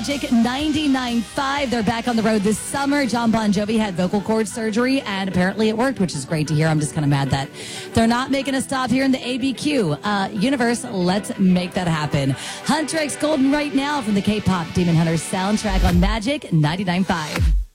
Magic 99.5. They're back on the road this summer. John Bon Jovi had vocal cord surgery, and apparently it worked, which is great to hear. I'm just kind of mad that they're not making a stop here in the ABQ. Universe, let's make that happen. Huntrix Golden right now from the K-pop Demon Hunters soundtrack on Magic 99.5.